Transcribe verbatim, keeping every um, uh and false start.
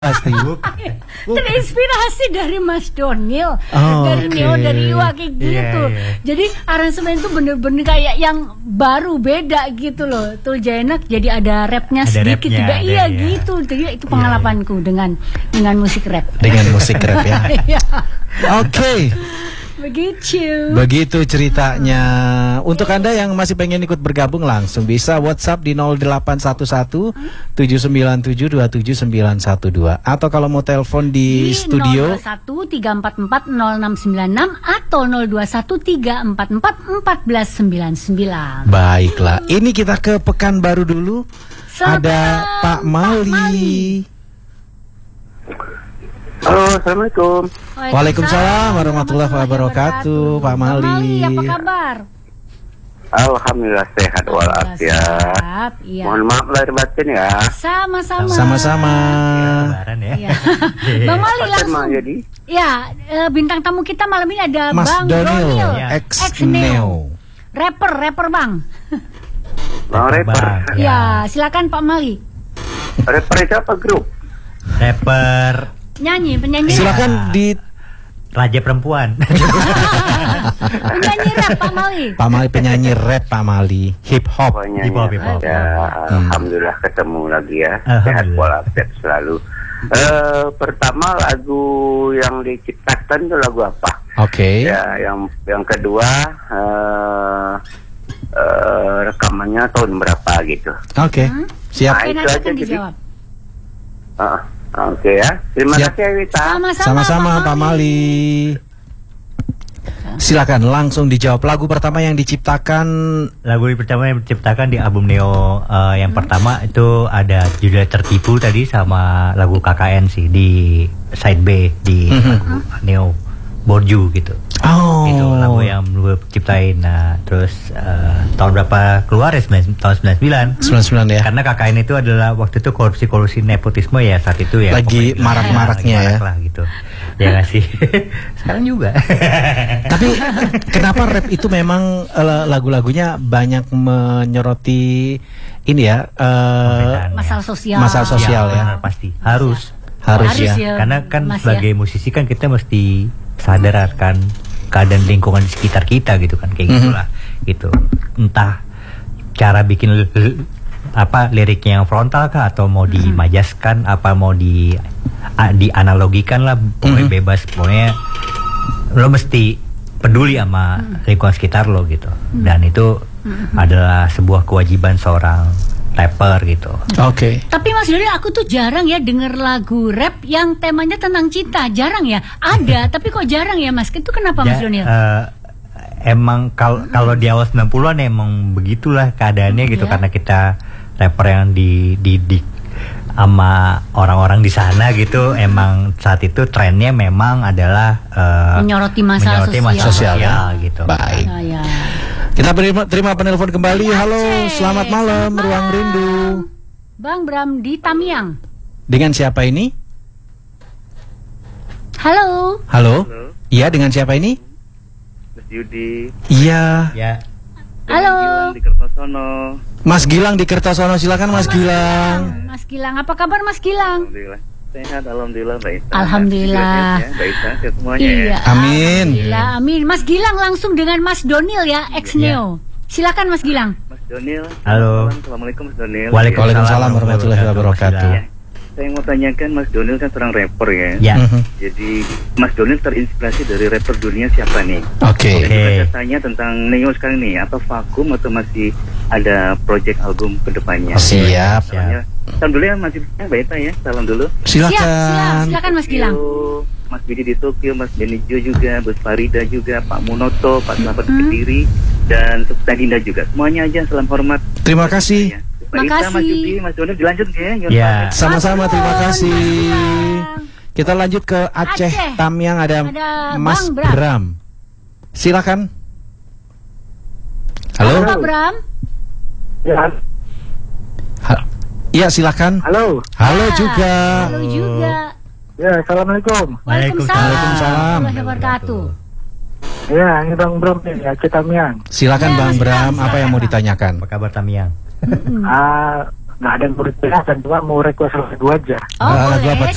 Pasti. Terinspirasi dari Mas Donil, Oh, dari okay. Neo, dari Iwa kayak gitu. Yeah, yeah. Jadi aransemen itu bener-bener kayak yang baru, beda gitu loh. Tuh Jainak jadi ada rapnya Ada sedikit rapnya, juga, ada, iya ya. gitu. Jadi itu pengalamanku dengan dengan musik rap. Dengan musik rap ya. Iya. Oke. Begitu. Begitu ceritanya. Untuk Anda yang masih pengen ikut bergabung, langsung bisa WhatsApp di nol delapan satu satu tujuh sembilan tujuh dua tujuh sembilan satu dua, atau kalau mau telepon di, Di studio nol dua satu tiga empat empat nol enam sembilan enam atau nol dua satu tiga empat empat empat sembilan sembilan. Baiklah, ini kita ke Pekanbaru dulu. Selamat Ada malam, Pak Mali. Mali. Halo, assalamualaikum. Waalaikumsalam warahmatullahi wabarakatuh, Pak Mali. Apa kabar? Alhamdulillah sehat walafiat. Sehat, iya. Mohon maaf lahir batin ya. Sama-sama. Sama-sama. Lebaran ya. Iya. Bang Mali Apa langsung. emang jadi? Ya, eh, bintang tamu kita malam ini ada Mas Bang Donil, Donil, ex Neo. Neo. Rapper, rapper Bang. Bang rapper. Bang, Ya, silakan Pak Mali. Rapper itu apa grup? Rapper Nyanyi, penyanyi. Silakan di Raja Perempuan. Penyanyi rap Pak Mali. Pak Mali, penyanyi rap Pak Mali, hip hop. Pokoknya Hip hop, hip hop. ya, alhamdulillah ketemu lagi ya. Sehat Alhamdulillah. walafiat selalu. Eh, pertama lagu yang diciptakan itu lagu apa? Oke. Ya, yang yang kedua eh eh, rekamannya tahun berapa gitu. Oke. Hmm? Siap. Nah, Oke, itu nanti aja akan jadi. dijawab. Ah, Oke ya. Terima Siap. kasih Wita. Sama-sama, Sama-sama Pak Mali. Silakan langsung dijawab. Lagu pertama yang diciptakan Lagu pertama yang diciptakan di album Neo eh, yang pertama itu ada judul Tertipu tadi, sama lagu K K N sih di side B di lagu Neo Borju gitu. Oh. Itu lagu yang gue ciptain. Nah, terus eh, tahun berapa keluar ya? sembilan- tahun sembilan puluh sembilan. sembilan puluh sembilan ya. Karena K K N itu adalah waktu itu korupsi-korupsi nepotisme ya saat itu ya. Lagi Pokoknya, marak-maraknya lagi ya. marak lah gitu. Ya nggak sih. Sekarang juga. Tapi kenapa rap itu memang eh, lagu-lagunya banyak menyoroti ini ya, eh, Pemberitaan, Masalah ya. sosial. Masalah sosial ya. Benar, pasti harus. Harus, Harus ya. ya. Karena kan Mas, sebagai ya. musisi kan kita mesti sadar akan keadaan lingkungan di sekitar kita gitu kan, kayak Mhm. gitulah gitu. Entah cara bikin li- li- apa liriknya yang frontal kah, atau mau dimajaskan, apa mau di a- dianalogikan lah, pokoknya Mhm. bebas, pokoknya lo mesti peduli sama lingkungan sekitar lo gitu. Dan itu adalah sebuah kewajiban seorang rapper gitu. Oke. Tapi Mas Donil, aku tuh jarang ya denger lagu rap yang temanya tentang cinta. Jarang ya. Ada, tapi kok jarang ya Mas? Itu kenapa Mas Ya, Donil? eh, emang kalau kalau di awal sembilan puluhan emang begitulah keadaannya gitu, Iya. karena kita rapper yang dididik sama orang-orang di sana gitu. Emang saat itu trennya memang adalah eh, Menyoroti masalah menyoroti sosial. masalah Sosial, ya. gitu. Baik. Nah, ya. Kita terima, terima penelpon kembali. Halo, Aceh. selamat malam, Selamat Ruang malam. Rindu. Bang Bram di Tamiang. Dengan siapa ini? Halo. Halo. Iya, dengan siapa ini? Mas Yudi. Iya, Ya. Halo. Di Kertosono. Mas Gilang di Kertosono. Silakan Mas Gilang. Mas Gilang, apa kabar Mas Gilang? Alhamdulillah sehat, alhamdulillah Mbak Isa. Alhamdulillah. Juga sehat ya, Mbak Isa, sehat semuanya Iya. ya. Amin. Alhamdulillah, amin. Mas Gilang langsung dengan Mas Donil ya, ex Neo. Silakan Mas Gilang. Mas Donil. Halo. Assalamualaikum Mas Donil. Waalaikumsalam warahmatullahi wabarakatuh. Ya, saya mau tanyakan, Mas Donil kan seorang rapper ya. Ya. Mhm. Jadi Mas Donil terinspirasi dari rapper dunia siapa nih? Oke. Oke. Saya tanya tentang Neo sekarang nih, apa vakum atau masih ada project album kedepannya? Siap. Soalnya, salam dulu ya Mas Yudi, Mbak Ita ya, salam dulu. Siap, siap. Silakan. Silakan Mas Gilang. Tokyo, Mas Bidi di Tokyo, Mas Benijo juga, Bos Farida juga, Pak Munoto, Pak Selamat Hmm. Kediri, dan Dinda juga. Semuanya aja salam hormat. Terima kasih. Ya. Mbak Ita, Mas Makasih. Yudi, Mas Donil dilanjut ya. Ya. Sama-sama, terima kasih. Gilang. Kita lanjut ke Aceh, Aceh. Tamiang, ada, Ada Mas Bang Bram. Bram. Silakan. Halo Halo. Pak Bram. Ya. Ha- Iya, silakan. Halo. Halo Ya, juga. Halo juga. Ya, assalamualaikum. Waalaikumsalam. Waalaikumsalam. warahmatullahi wabarakatuh. Ya, ini Bang Bram nih, ya, Citamiang. Silakan Ya, Bang Mas Bram, Bram, apa yang silakan, mau Bang. ditanyakan? Apa kabar Tamiang? Ah, nggak ada yang bertanya, cuma mau request lagu aja. Oh, Ah, lagu boleh. apa tuh?